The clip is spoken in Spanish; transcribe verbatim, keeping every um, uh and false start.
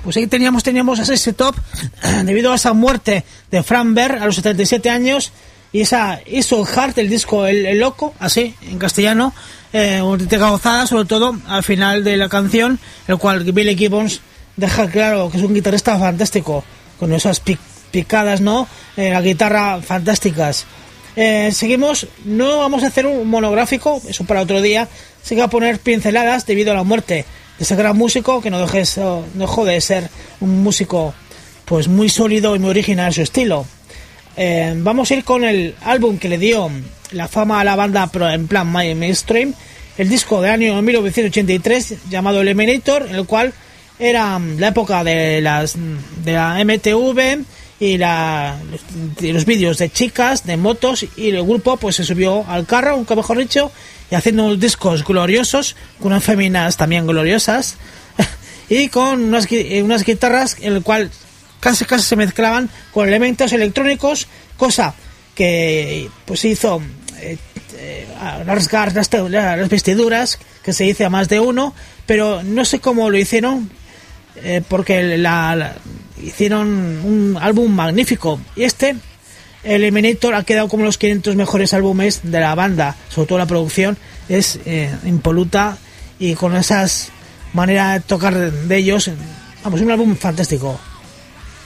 pues ahí teníamos, teníamos ese top debido a esa muerte de Fran Berg a los setenta y siete años y esa hizo Heart, el disco el, el Loco, así en castellano, eh, una gozada, sobre todo al final de la canción, el cual Billy Gibbons deja claro que es un guitarrista fantástico, con esas pic- picadas, ¿no? Eh, la guitarra fantásticas. Eh, seguimos, no vamos a hacer un monográfico, eso para otro día, sí que va a poner pinceladas debido a la muerte de ese gran músico que no dejes, no dejó de ser un músico pues muy sólido y muy original en su estilo. Eh, vamos a ir con el álbum que le dio la fama a la banda pero en plan mainstream, el disco del año mil novecientos ochenta y tres llamado Eliminator, en el cual era la época de las de la M T V y la y los vídeos de chicas, de motos, y el grupo pues se subió al carro, nunca mejor dicho, y haciendo unos discos gloriosos con unas féminas también gloriosas y con unas, unas guitarras en el cual casi casi se mezclaban con elementos electrónicos, cosa que pues hizo eh, eh, rasgar las, las vestiduras, que se dice a más de uno, pero no sé cómo lo hicieron, eh, porque la, la hicieron un álbum magnífico, y este Eliminator ha quedado como los quinientos mejores álbumes de la banda, sobre todo la producción es eh, impoluta y con esas maneras de tocar de ellos, vamos, un álbum fantástico.